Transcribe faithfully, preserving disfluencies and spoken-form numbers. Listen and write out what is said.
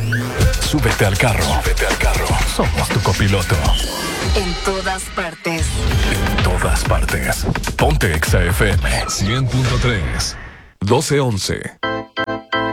Súbete al carro. Súbete al carro. Somos tu copiloto. En todas partes. En todas partes. Ponte Exa F M. cien punto tres. doce once.